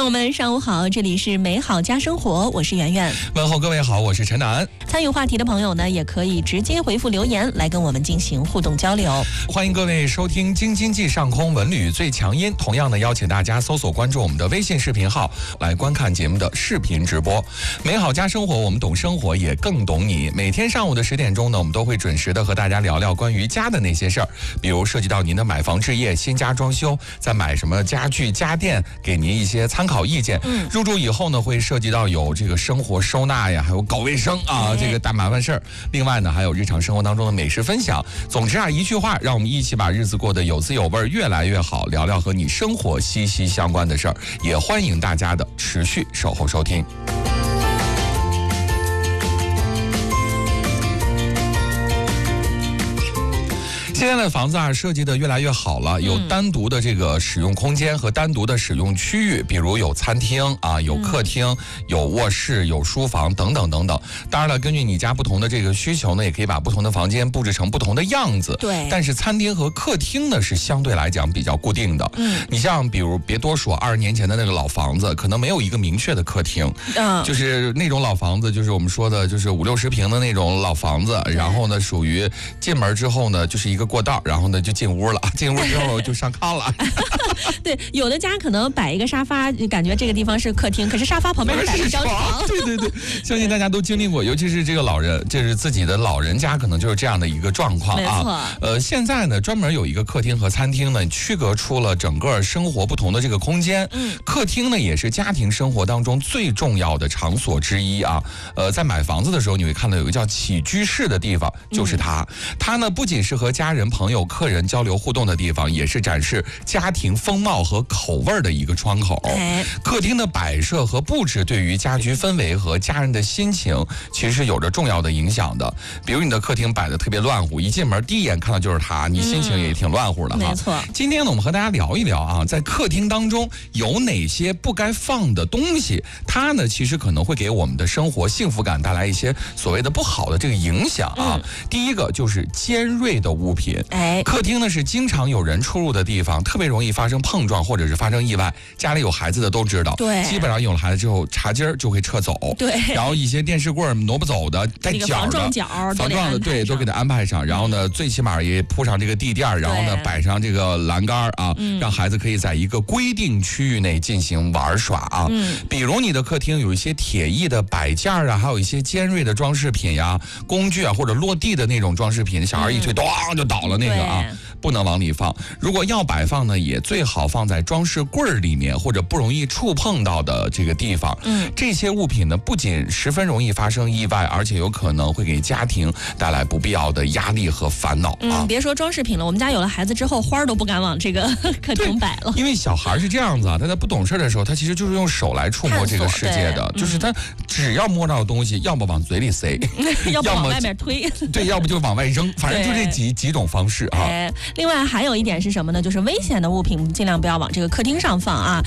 友们上午好，这里是美好家生活，我是圆圆。 问候各位好，我是陈楠。 参与话题的朋友呢，也可以直接回复留言来跟我们进行互动交流。 欢迎各位收听京津冀上空文旅最强音，同样呢邀请大家搜索关注我们的微信视频号来观看节目的视频直播。美好家生活，我们懂生活，也更懂你。每天上午的10点钟呢，我们都会准时的和大家聊聊关于家的那些事儿，比如涉及到您的买房置业、新家装修，在买什么家具家电，给您一些参考意见。入住以后呢，会涉及到有这个生活收纳呀，还有搞卫生啊，这个大麻烦事儿。另外呢，还有日常生活当中的美食分享。总之啊，一句话，让我们一起把日子过得有滋有味，越来越好。聊聊和你生活息息相关的事儿，也欢迎大家的持续守候收听。现在的房子啊，设计的越来越好了，有单独的这个使用空间和单独的使用区域，比如有餐厅啊，有客厅，有卧室，有书房等等等等。当然了，根据你家不同的这个需求呢，也可以把不同的房间布置成不同的样子。 对。 但是餐厅和客厅呢，是相对来讲比较固定的。你像比如别多说20年前的那个老房子，可能没有一个明确的客厅。就是那种老房子，就是我们说的，就是50-60平的那种老房子，然后呢，属于进门之后呢，就是一个过道，然后呢就进屋了，进屋之后就上炕了。 对，有的家可能摆一个沙发，就感觉这个地方是客厅，可是沙发旁边摆一张床。 对对对，相信大家都经历过，尤其是这个老人，就是自己的老人家，可能就是这样的一个状况啊。现在呢，专门有一个客厅和餐厅呢，区隔出了整个生活不同的这个空间。客厅呢也是家庭生活当中最重要的场所之一啊。在买房子的时候，你会看到有一个叫起居室的地方，就是它。它呢不仅是和家人、朋友、客人交流互动的地方，也是展示家庭风貌和口味的一个窗口。客厅的摆设和布置对于家居氛围和家人的心情其实是有着重要的影响的。比如你的客厅摆得特别乱乎，一进门第一眼看到就是它，你心情也挺乱乎的哈。 没错。 今天呢，我们和大家聊一聊啊，在客厅当中有哪些不该放的东西，它呢其实可能会给我们的生活幸福感带来一些所谓的不好的这个影响啊。第一个就是尖锐的物品。客厅呢是经常有人出入的地方，特别容易发生碰撞或者是发生意外。家里有孩子的都知道， 对， 基本上有了孩子之后，茶几就会撤走， 对， 然后一些电视柜挪不走的、带角的、防撞的，对，都给它安排上。然后呢，最起码也铺上这个地垫，然后呢摆上这个栏杆啊，让孩子可以在一个规定区域内进行玩耍啊。比如你的客厅有一些铁艺的摆件啊，还有一些尖锐的装饰品呀、工具啊，或者落地的那种装饰品，小孩一推，咚就倒了那个啊，不能往里放。如果要摆放呢，也最好放在装饰柜里面，或者不容易触碰到的这个地方。这些物品呢，不仅十分容易发生意外，而且有可能会给家庭带来不必要的压力和烦恼啊。 别说装饰品了，我们家有了孩子之后，花都不敢往这个客厅摆了。 因为小孩是这样子啊，他在不懂事的时候，他其实就是用手来触摸这个世界的，就是他只要摸到东西，要么往嘴里塞， 要么往外面推， 对，要不就往外扔，反正就这几种方式啊。 另外还有一点是什么呢？就是危险的物品尽量不要往这个客厅上放啊。